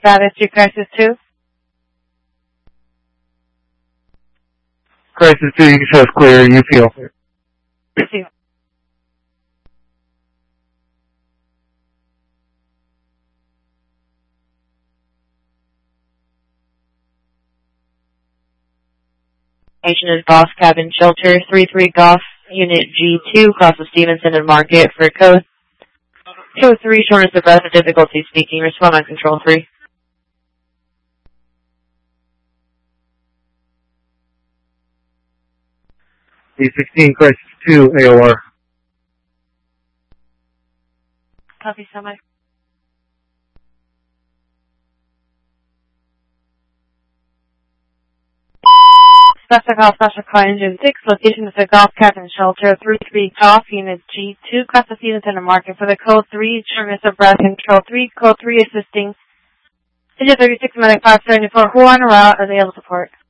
Status to Crisis 2. Crisis 2, you can show us clear. You feel clear. Receive. Station is Golf Cabin Shelter 33 Golf Unit G2 across the Stevenson and Market for code 203, shortness of breath and difficulty speaking. Respond on Control 3. D16, Crisis 2, AOR. Copy, semi. Special Golf Special Car Engine 6, location is the Golf Cabin Shelter 33 Golf Unit G2, across the Stevenson and Market for the code 3, shortness of breath, Control 3, code 3 assisting, Digit 36, Medic 574, who on route are they able to support?